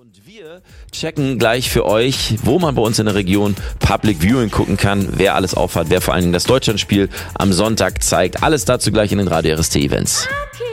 Und wir checken gleich für euch, wo man bei uns in der Region Public Viewing gucken kann, wer alles aufhat, wer vor allen Dingen das Deutschlandspiel am Sonntag zeigt. Alles dazu gleich in den Radio RST Events. Okay.